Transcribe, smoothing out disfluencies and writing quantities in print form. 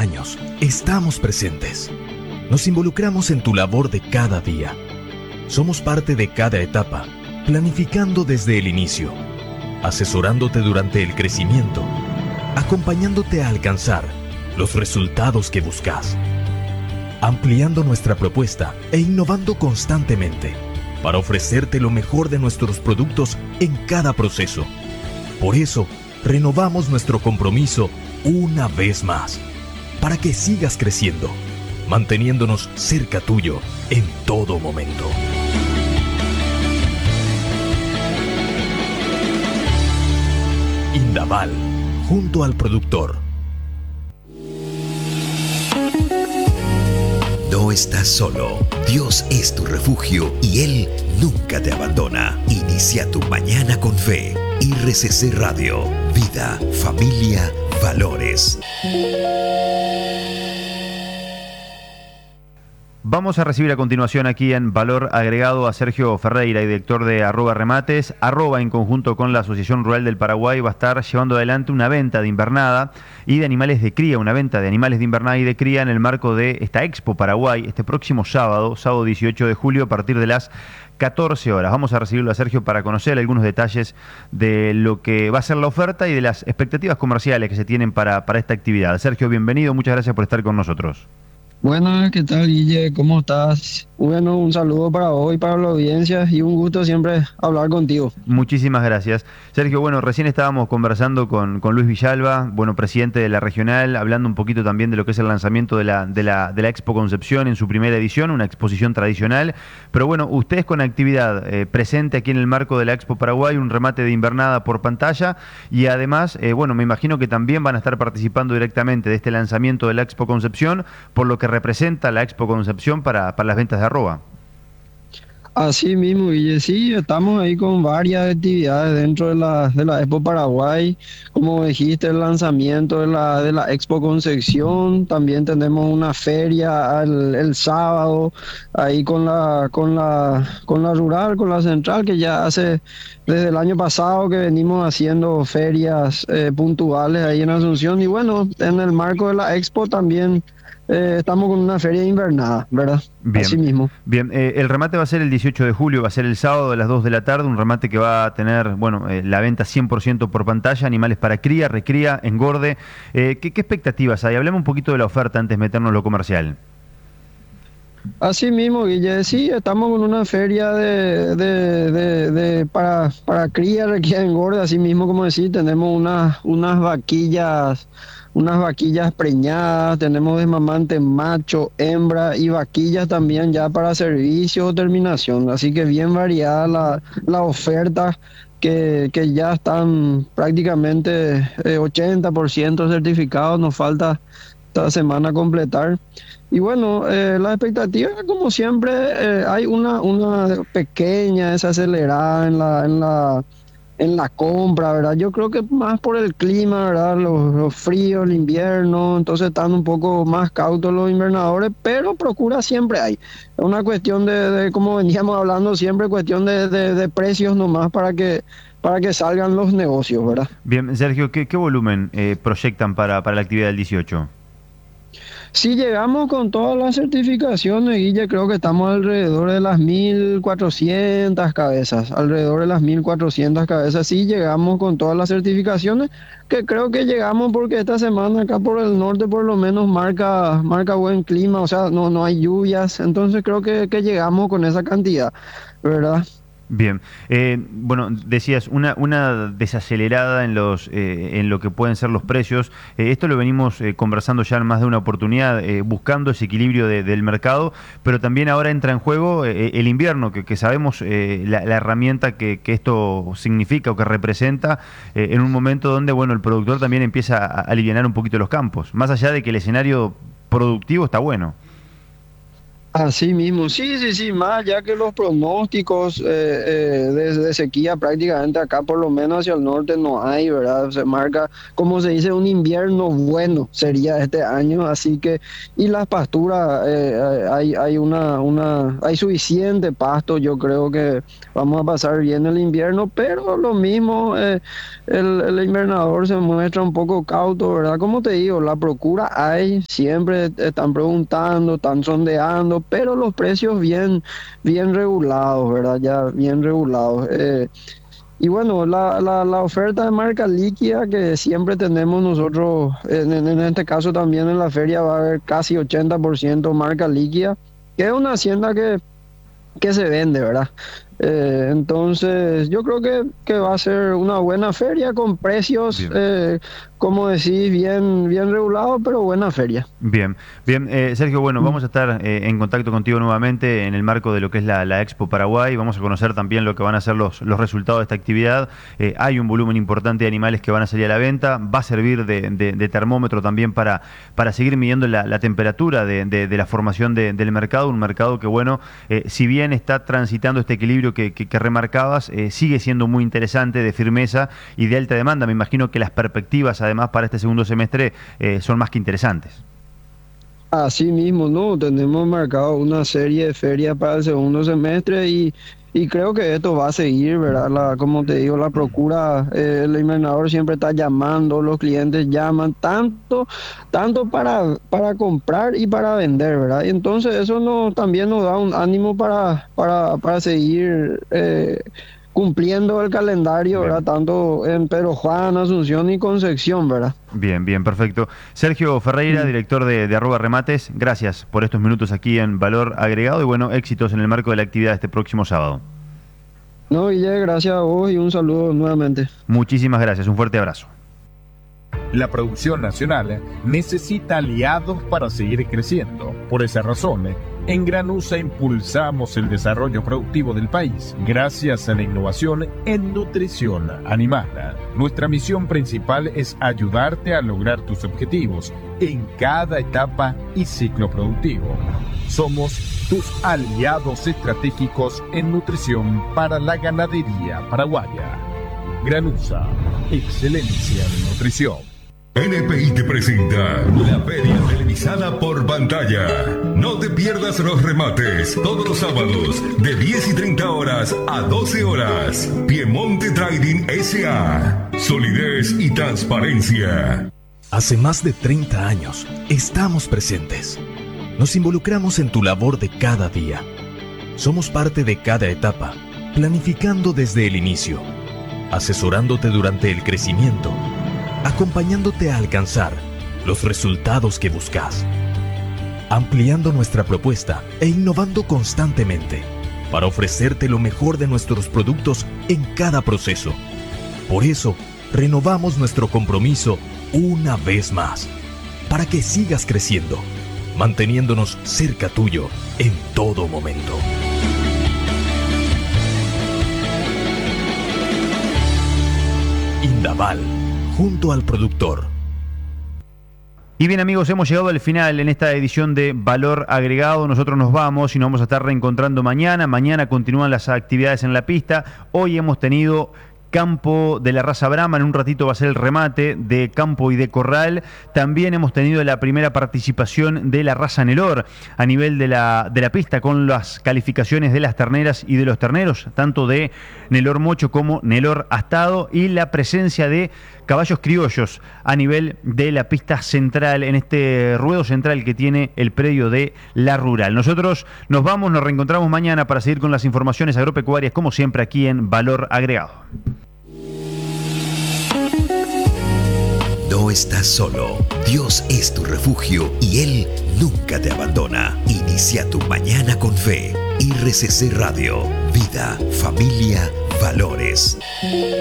años, estamos presentes. Nos involucramos en tu labor de cada día. Somos parte de cada etapa, planificando desde el inicio, asesorándote durante el crecimiento, acompañándote a alcanzar los resultados que buscas, ampliando nuestra propuesta e innovando constantemente para ofrecerte lo mejor de nuestros productos en cada proceso. Por eso, renovamos nuestro compromiso una vez más, para que sigas creciendo, manteniéndonos cerca tuyo en todo momento. Indaval, junto al productor. No estás solo. Dios es tu refugio y Él nunca te abandona. Inicia tu mañana con fe. RCC Radio. Vida, familia, valores. Vamos a recibir a continuación aquí en Valor Agregado a Sergio Ferreira, director de @remates. En conjunto con la Asociación Rural del Paraguay va a estar llevando adelante una venta de invernada y de animales de cría, una venta de animales de invernada y de cría en el marco de esta Expo Paraguay, este próximo sábado 18 de julio a partir de las 14 horas. Vamos a recibirlo a Sergio para conocer algunos detalles de lo que va a ser la oferta y de las expectativas comerciales que se tienen para esta actividad. Sergio, bienvenido, muchas gracias por estar con nosotros. Buenas, ¿qué tal, Guille? ¿Cómo estás? Bueno, un saludo para vos y para la audiencia y un gusto siempre hablar contigo. Muchísimas gracias. Sergio, bueno, recién estábamos conversando con Luis Villalba, bueno, presidente de la regional, hablando un poquito también de lo que es el lanzamiento de la Expo Concepción en su primera edición, una exposición tradicional. Pero bueno, ustedes con actividad presente aquí en el marco de la Expo Paraguay, un remate de invernada por pantalla y además, bueno, me imagino que también van a estar participando directamente de este lanzamiento de la Expo Concepción, por lo que representa la Expo Concepción para las ventas de arroba. Así mismo, Guille, sí, estamos ahí con varias actividades dentro de la Expo Paraguay. Como dijiste, el lanzamiento de la Expo Concepción. También tenemos una feria el sábado ahí con la rural, con la central, que ya hace desde el año pasado que venimos haciendo ferias puntuales ahí en Asunción. Y bueno, en el marco de la Expo también estamos con una feria invernada, ¿verdad? Bien, así mismo. Bien, el remate va a ser el 18 de julio, va a ser el sábado a las 2 de la tarde, un remate que va a tener, bueno, la venta 100% por pantalla, animales para cría, recría, engorde. ¿Qué expectativas hay? Hablemos un poquito de la oferta antes de meternos en lo comercial. Así mismo, Guille, sí, estamos con una feria para cría, recría, engorde, así mismo como decís, tenemos unas vaquillas preñadas, tenemos desmamante macho, hembra y vaquillas también ya para servicio o terminación, así que bien variada la oferta que ya están prácticamente 80% certificados, nos falta esta semana completar. Y bueno, la expectativa, como siempre, hay una pequeña desacelerada en la compra, ¿verdad? Yo creo que más por el clima, ¿verdad? Los fríos, el invierno, entonces están un poco más cautos los invernadores, pero procura siempre hay. Es una cuestión de como veníamos hablando siempre, cuestión de precios nomás para que salgan los negocios, ¿verdad? Bien, Sergio, ¿qué volumen proyectan para la actividad del 18? Si llegamos con todas las certificaciones, Guille, creo que estamos alrededor de las 1.400 cabezas, alrededor de las 1.400 cabezas. Si llegamos con todas las certificaciones, que creo que llegamos porque esta semana acá por el norte por lo menos marca buen clima, o sea, no hay lluvias, entonces creo que llegamos con esa cantidad, ¿verdad? Bien, bueno, decías una desacelerada en lo que pueden ser los precios. Esto lo venimos conversando ya en más de una oportunidad, buscando ese equilibrio del mercado, pero también ahora entra en juego el invierno, que sabemos la herramienta que esto significa o que representa en un momento donde, bueno, el productor también empieza a alivianar un poquito los campos, más allá de que el escenario productivo está bueno. Así mismo, sí, más ya que los pronósticos de sequía prácticamente acá, por lo menos hacia el norte, no hay, ¿verdad? Se marca, como se dice, un invierno bueno sería este año, así que, y las pasturas, hay suficiente pasto, yo creo que vamos a pasar bien el invierno, pero lo mismo, el invernador se muestra un poco cauto, ¿verdad? Como te digo, la procura hay, siempre están preguntando, están sondeando, pero los precios bien regulados, ¿verdad? Ya bien regulados. Y bueno, la oferta de marca líquida que siempre tenemos nosotros, en este caso también en la feria va a haber casi 80% marca líquida, que es una hacienda que se vende, ¿verdad? Entonces, yo creo que va a ser una buena feria con precios, como decís, bien regulados, pero buena feria. Bien. Sergio, bueno, vamos a estar en contacto contigo nuevamente en el marco de lo que es la Expo Paraguay. Vamos a conocer también lo que van a ser los resultados de esta actividad. Hay un volumen importante de animales que van a salir a la venta. Va a servir de termómetro también para seguir midiendo la temperatura de la formación del mercado. Un mercado que, bueno, si bien está transitando este equilibrio que remarcabas, sigue siendo muy interesante, de firmeza y de alta demanda. Me imagino que las perspectivas, además, para este segundo semestre son más que interesantes. Así mismo, ¿no? Tenemos marcado una serie de ferias para el segundo semestre y creo que esto va a seguir, ¿verdad? Como te digo, la procura, el invernador siempre está llamando, los clientes llaman, tanto para comprar y para vender, ¿verdad? Y entonces eso también nos da un ánimo para seguir cumpliendo el calendario, ¿verdad? Tanto en Pedro Juan, Asunción y Concepción, ¿verdad? Bien, perfecto. Sergio Ferreira, director de @remates, gracias por estos minutos aquí en Valor Agregado y, bueno, éxitos en el marco de la actividad este próximo sábado. No, Guille, gracias a vos y un saludo nuevamente. Muchísimas gracias, un fuerte abrazo. La producción nacional necesita aliados para seguir creciendo. Por esa razón, en Granusa impulsamos el desarrollo productivo del país gracias a la innovación en nutrición animal. Nuestra misión principal es ayudarte a lograr tus objetivos en cada etapa y ciclo productivo. Somos tus aliados estratégicos en nutrición para la ganadería paraguaya. Granusa, excelencia en nutrición. NPI te presenta la feria televisada por pantalla. No te pierdas los remates todos los sábados de 10 y 30 horas a 12 horas. Piemonte Trading S.A. Solidez y transparencia. Hace más de 30 años estamos presentes. Nos involucramos en tu labor de cada día. Somos parte de cada etapa, planificando desde el inicio, asesorándote durante el crecimiento, acompañándote a alcanzar los resultados que buscas, ampliando nuestra propuesta e innovando constantemente para ofrecerte lo mejor de nuestros productos en cada proceso. Por eso, renovamos nuestro compromiso una vez más, para que sigas creciendo, manteniéndonos cerca tuyo en todo momento. Indaval, junto al productor. Y bien, amigos, hemos llegado al final en esta edición de Valor Agregado. Nosotros nos vamos y nos vamos a estar reencontrando mañana. Mañana continúan las actividades en la pista. Hoy hemos tenido campo de la raza Brahma, en un ratito va a ser el remate de campo y de corral. También hemos tenido la primera participación de la raza Nelor a nivel de la pista, con las calificaciones de las terneras y de los terneros, tanto de Nelor Mocho como Nelor Astado, y la presencia de caballos criollos a nivel de la pista central, en este ruedo central que tiene el predio de La Rural. Nosotros nos vamos, nos reencontramos mañana para seguir con las informaciones agropecuarias, como siempre, aquí en Valor Agregado. No estás solo. Dios es tu refugio y Él nunca te abandona. Inicia tu mañana con fe. RCC Radio. Vida, familia, valores.